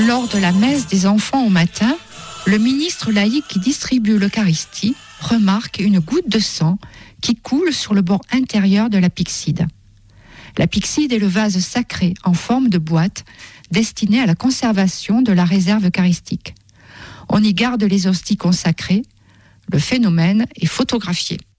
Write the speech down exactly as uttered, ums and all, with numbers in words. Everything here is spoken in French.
Lors de la messe des enfants au matin, le ministre laïque qui distribue l'Eucharistie remarque une goutte de sang qui coule sur le bord intérieur de la pyxide. La pyxide est le vase sacré en forme de boîte destiné à la conservation de la réserve eucharistique. On y garde les hosties consacrées. Le phénomène est photographié.